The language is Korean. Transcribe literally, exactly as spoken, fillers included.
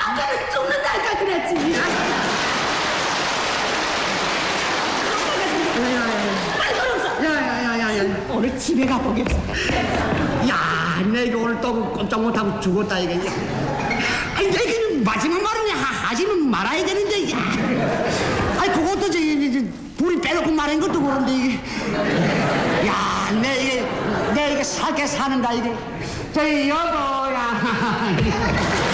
아끼는 죽는다니까 그랬지. 야야야야야 오늘 집에 가보겠어. 야, 내가 오늘 또 꼼짝 못하고 죽었다 이거. 아니 내가 마지막 말은 하, 하지는 말아야 되는데. 야. 아니 그것도 저기 저, 불이 빼놓고 말한 것도 그런데 이게. 야, 내 이게 내 이게 살게 사는다 이게. 저기 여보야.